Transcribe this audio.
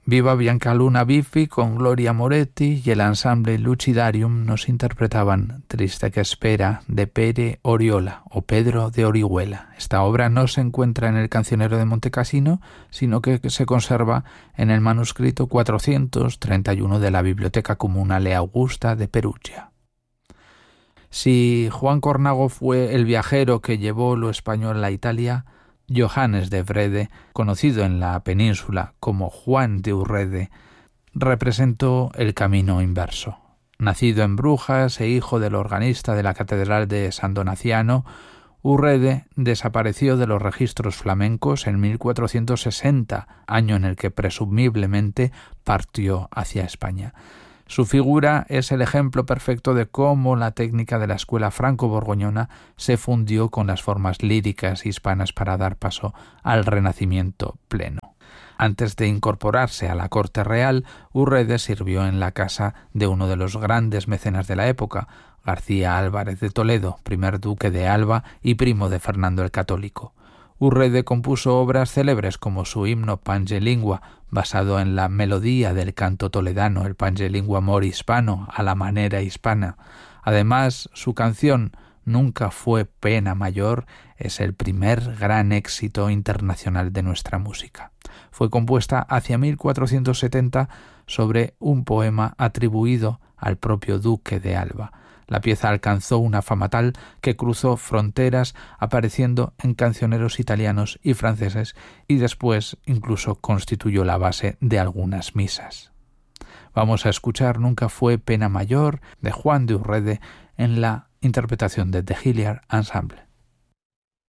Viva Biancaluna Biffi con Gloria Moretti y el ensamble Lucidarium nos interpretaban Triste que espera de Pere Oriola o Pedro de Orihuela. Esta obra no se encuentra en el Cancionero de Montecassino, sino que se conserva en el manuscrito 431 de la Biblioteca Comunale Augusta de Perugia. Si Juan Cornago fue el viajero que llevó lo español a Italia, Johannes de Wrede, conocido en la península como Juan de Urrede, representó el camino inverso. Nacido en Brujas e hijo del organista de la Catedral de San Donaciano, Urrede desapareció de los registros flamencos en 1460, año en el que presumiblemente partió hacia España. Su figura es el ejemplo perfecto de cómo la técnica de la escuela franco-borgoñona se fundió con las formas líricas hispanas para dar paso al Renacimiento pleno. Antes de incorporarse a la corte real, Urrede sirvió en la casa de uno de los grandes mecenas de la época, García Álvarez de Toledo, primer duque de Alba y primo de Fernando el Católico. Urrede compuso obras célebres como su himno Pange Lingua, basado en la melodía del canto toledano, el Pange Lingua Mor hispano, a la manera hispana. Además, su canción Nunca fue pena mayor es el primer gran éxito internacional de nuestra música. Fue compuesta hacia 1470 sobre un poema atribuido al propio duque de Alba. La pieza alcanzó una fama tal que cruzó fronteras, apareciendo en cancioneros italianos y franceses, y después incluso constituyó la base de algunas misas. Vamos a escuchar Nunca fue pena mayor de Juan de Urrede en la interpretación de The Hilliard Ensemble.